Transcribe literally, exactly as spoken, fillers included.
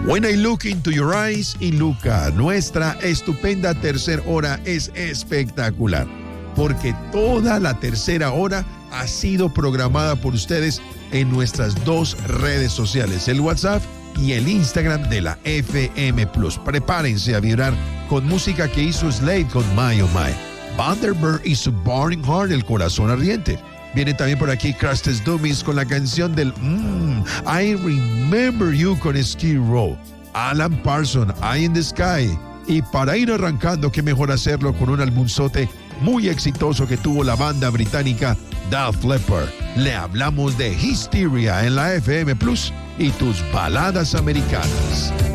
When I Look Into Your Eyes y Luca, nuestra estupenda tercera hora es espectacular, porque toda la tercera hora ha sido programada por ustedes en nuestras dos redes sociales, el WhatsApp y el Instagram de la F M Plus. Prepárense a vibrar con música que hizo Slade con My Oh My, Vanderbilt y su Burning Heart, el corazón ardiente. Viene también por aquí Crusted Dummies con la canción del mm, I Remember You con Skid Row, Alan Parsons, Eye in the Sky. Y para ir arrancando, qué mejor hacerlo con un albumzote muy exitoso que tuvo la banda británica Def Leppard. Le hablamos de Hysteria en la F M Plus y tus baladas americanas.